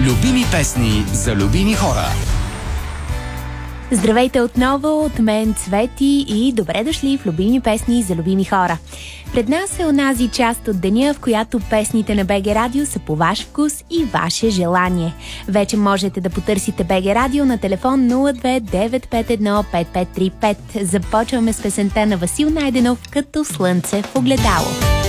Любими песни за любими хора. Здравейте отново от мен, Цвети, и добре дошли в Любими песни за любими хора. Пред нас е онази част от деня, в която песните на БГ Радио са по ваш вкус и ваше желание. Вече можете да потърсите БГ Радио на телефон 02-951-5535. Започваме с песента на Васил Найденов "Като слънце в огледало".